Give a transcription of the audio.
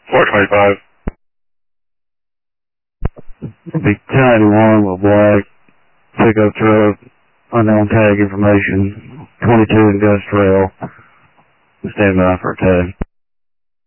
425. Be 1081 with black, pickup truck, unknown tag information, 22 Industrial, stand by for a tag.